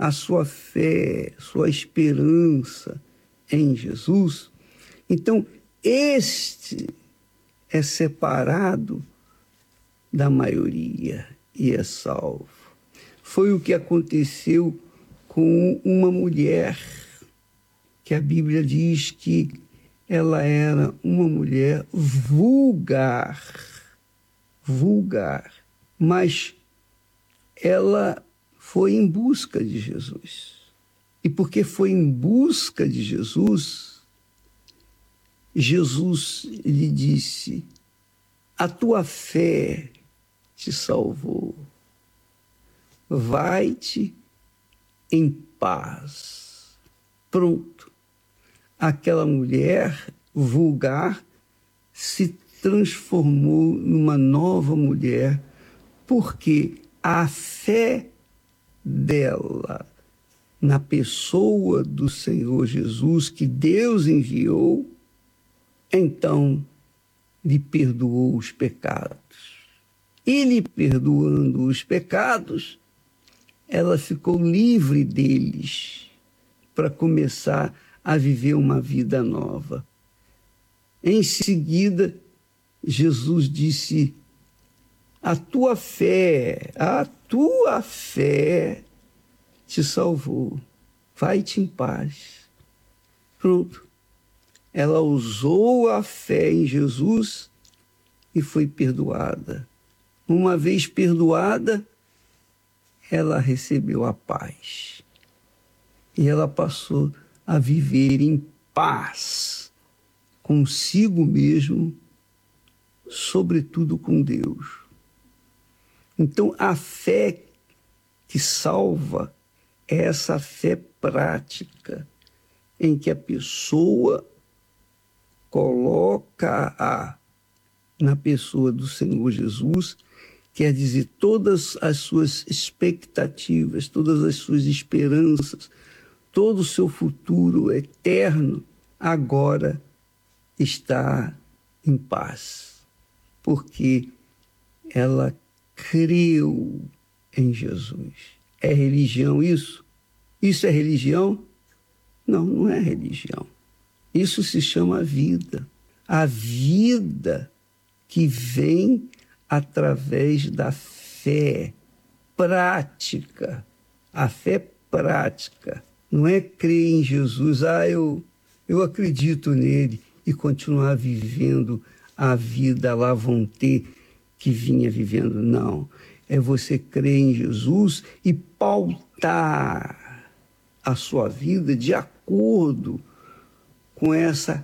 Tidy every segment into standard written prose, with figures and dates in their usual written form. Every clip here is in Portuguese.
a sua fé, sua esperança em Jesus, então este é separado da maioria e é salvo. Foi o que aconteceu com uma mulher que a Bíblia diz que ela era uma mulher vulgar, mas ela foi em busca de Jesus. E porque foi em busca de Jesus, Jesus lhe disse: a tua fé te salvou. Vai-te em paz. Pronto. Aquela mulher vulgar se transformou numa nova mulher, porque a fé dela na pessoa do Senhor Jesus, que Deus enviou, então lhe perdoou os pecados. E lhe perdoando os pecados, ela ficou livre deles para começar a viver uma vida nova. Em seguida, Jesus disse: a tua fé te salvou. Vai-te em paz. Pronto. Ela usou a fé em Jesus e foi perdoada. Uma vez perdoada, ela recebeu a paz. E ela passou a viver em paz consigo mesmo, sobretudo com Deus. Então, a fé que salva é essa fé prática em que a pessoa coloca na pessoa do Senhor Jesus, quer dizer, todas as suas expectativas, todas as suas esperanças, todo o seu futuro eterno, agora está em paz, porque ela creu em Jesus. É religião isso? Isso é religião? Não, não é religião. Isso se chama vida. A vida que vem através da fé prática. A fé prática. Não é crer em Jesus, eu acredito nele, e continuar vivendo a vida lá vão ter que vinha vivendo. Não. É você crer em Jesus e pautar a sua vida de acordo com essa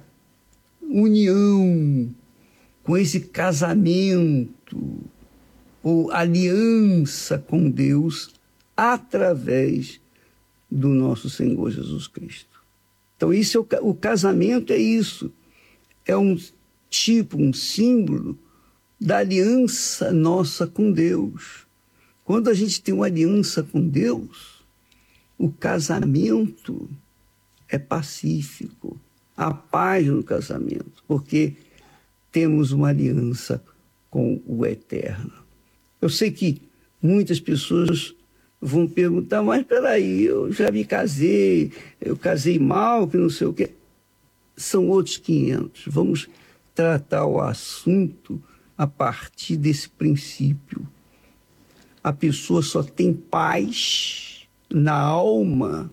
união, com esse casamento ou aliança com Deus através do nosso Senhor Jesus Cristo. Então, isso o casamento é isso. É um tipo, um símbolo da aliança nossa com Deus. Quando a gente tem uma aliança com Deus, o casamento é pacífico. Há paz no casamento, porque temos uma aliança com o Eterno. Eu sei que muitas pessoas vão perguntar, mas peraí, eu já me casei, eu casei mal, que não sei o quê. São outros 500. Vamos tratar o assunto a partir desse princípio. A pessoa só tem paz na alma,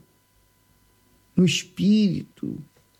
no espírito,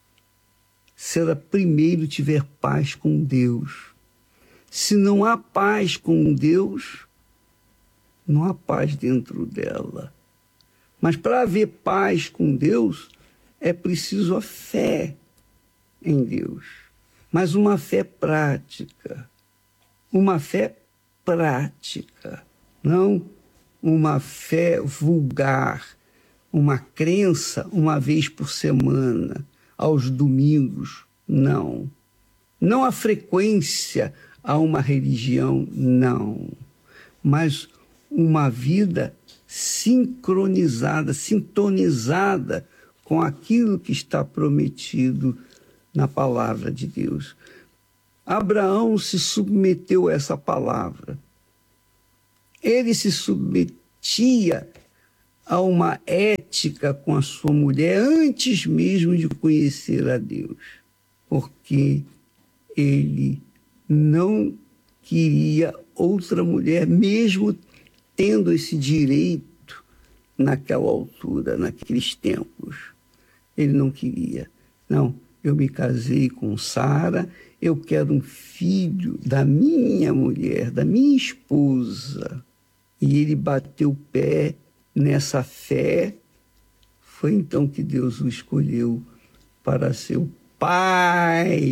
se ela primeiro tiver paz com Deus. Se não há paz com Deus, não há paz dentro dela. Mas para haver paz com Deus, é preciso a fé em Deus. Mas uma fé prática. Uma fé prática. Não uma fé vulgar. Uma crença uma vez por semana, aos domingos. Não. Não a frequência a uma religião, não. Mas uma vida sincronizada, sintonizada com aquilo que está prometido na palavra de Deus. Abraão se submeteu a essa palavra. Ele se submetia a uma ética com a sua mulher antes mesmo de conhecer a Deus, porque ele não queria outra mulher, mesmo tendo esse direito naquela altura, naqueles tempos. Ele não queria. Não, eu me casei com Sara, eu quero um filho da minha mulher, da minha esposa. E ele bateu o pé nessa fé. Foi então que Deus o escolheu para ser o pai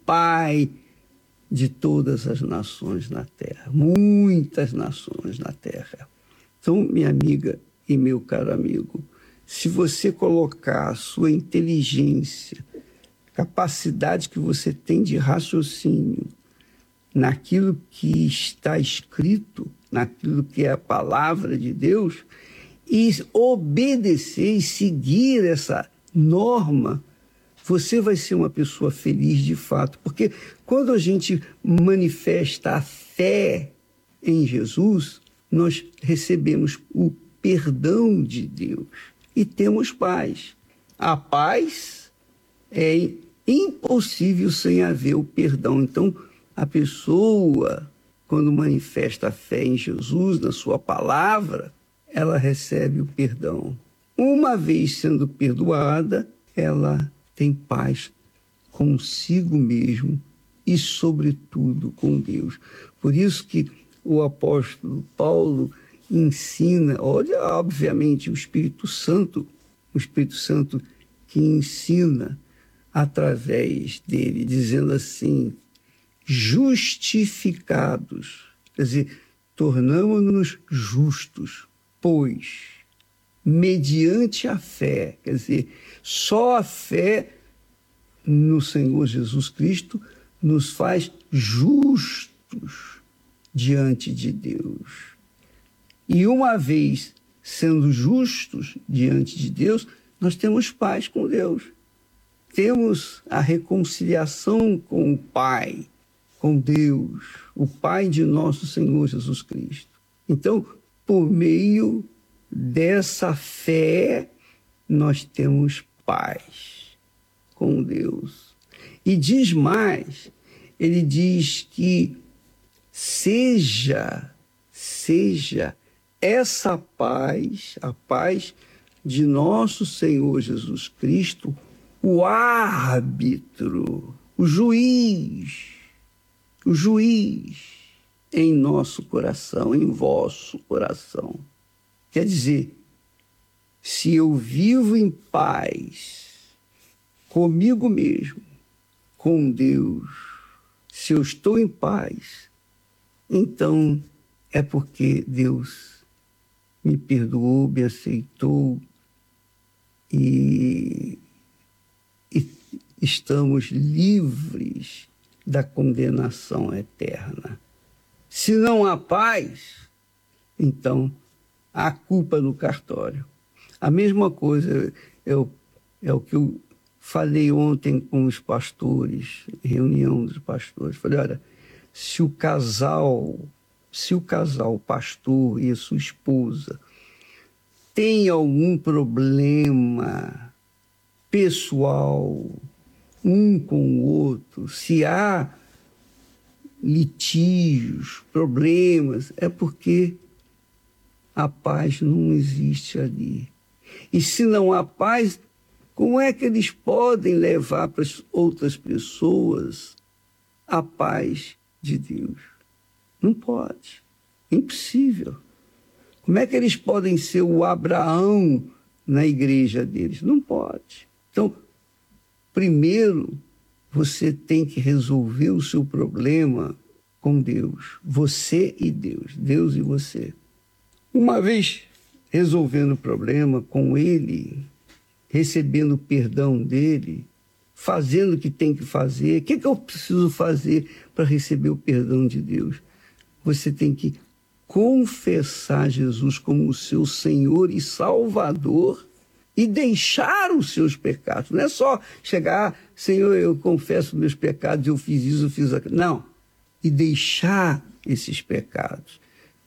de todas as nações na terra, muitas nações na terra. Então, minha amiga e meu caro amigo, se você colocar a sua inteligência, capacidade que você tem de raciocínio naquilo que está escrito, naquilo que é a palavra de Deus, e obedecer e seguir essa norma, você vai ser uma pessoa feliz de fato. Porque quando a gente manifesta a fé em Jesus, nós recebemos o perdão de Deus e temos paz. A paz é impossível sem haver o perdão. Então, a pessoa, quando manifesta a fé em Jesus, na sua palavra, ela recebe o perdão. Uma vez sendo perdoada, ela tem paz consigo mesmo e, sobretudo, com Deus. Por isso que o apóstolo Paulo ensina, olha, obviamente, o Espírito Santo que ensina através dele, dizendo assim, justificados, quer dizer, tornamos-nos justos, pois, mediante a fé, quer dizer, só a fé no Senhor Jesus Cristo nos faz justos diante de Deus. E uma vez sendo justos diante de Deus, nós temos paz com Deus. Temos a reconciliação com o Pai, com Deus, o Pai de nosso Senhor Jesus Cristo. Então, por meio dessa fé, nós temos paz com Deus. E diz mais, ele diz que seja essa paz, a paz de nosso Senhor Jesus Cristo, o árbitro, o juiz em nosso coração, em vosso coração. Quer dizer, se eu vivo em paz comigo mesmo, com Deus, se eu estou em paz, então é porque Deus me perdoou, me aceitou e estamos livres da condenação eterna. Se não há paz, então há culpa no cartório. A mesma coisa é o que eu falei ontem com os pastores, reunião dos pastores. Falei, olha, se o casal, o pastor e a sua esposa, tem algum problema pessoal, um com o outro, se há litígios, problemas, é porque a paz não existe ali. E se não há paz, como é que eles podem levar para as outras pessoas a paz de Deus? Não pode. Impossível. Como é que eles podem ser o Abraão na igreja deles? Não pode. Então, primeiro, você tem que resolver o seu problema com Deus. Você e Deus. Deus e você. Uma vez resolvendo o problema com Ele, recebendo o perdão dele, fazendo o que tem que fazer, o que eu preciso fazer para receber o perdão de Deus? Você tem que confessar Jesus como o seu Senhor e Salvador e deixar os seus pecados. Não é só chegar, Senhor, eu confesso meus pecados, eu fiz isso, eu fiz aquilo. Não. E deixar esses pecados.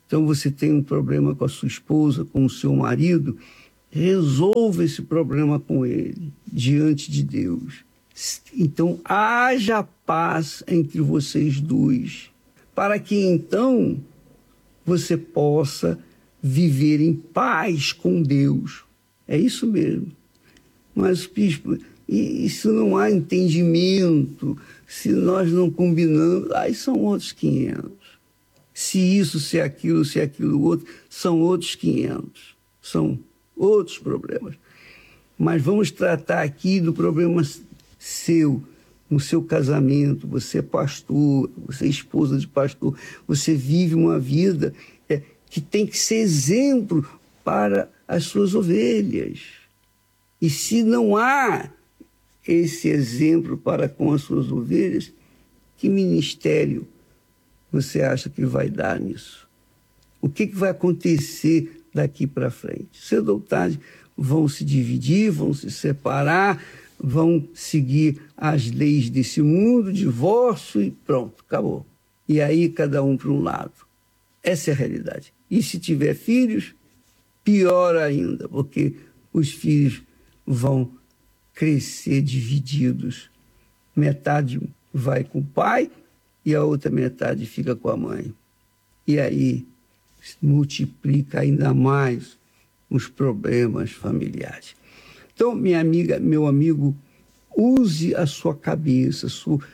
Então você tem um problema com a sua esposa, com o seu marido, resolva esse problema com ele, diante de Deus. Então haja paz entre vocês dois, para que então você possa viver em paz com Deus. É isso mesmo. Mas, bispo, e se não há entendimento, se nós não combinamos, aí são outros 500. Se isso, se aquilo outro, são outros 500. São outros problemas. Mas vamos tratar aqui do problema seu, no seu casamento. Você é pastor, você é esposa de pastor, você vive uma vida que tem que ser exemplo para as suas ovelhas. E se não há esse exemplo para com as suas ovelhas, que ministério você acha que vai dar nisso? O que vai acontecer daqui para frente? Cedo ou tarde vão se dividir, vão se separar, vão seguir as leis desse mundo, divórcio e pronto, acabou. E aí cada um para um lado. Essa é a realidade. E se tiver filhos, pior ainda, porque os filhos vão crescer divididos. Metade vai com o pai e a outra metade fica com a mãe. E aí multiplica ainda mais os problemas familiares. Então, minha amiga, meu amigo, use a sua cabeça,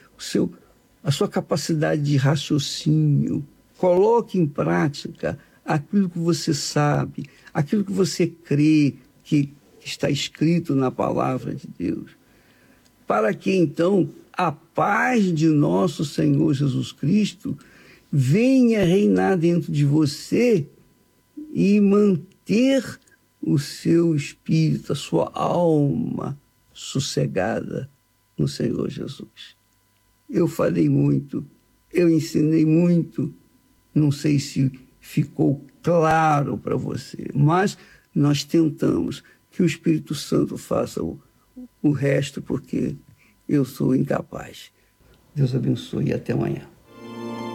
a sua capacidade de raciocínio. Coloque em prática aquilo que você sabe, aquilo que você crê que está escrito na palavra de Deus, para que então a paz de nosso Senhor Jesus Cristo venha reinar dentro de você e manter o seu espírito, a sua alma sossegada no Senhor Jesus. Eu falei muito, eu ensinei muito, não sei se ficou claro para você, mas nós tentamos que o Espírito Santo faça o resto, porque eu sou incapaz. Deus abençoe e até amanhã.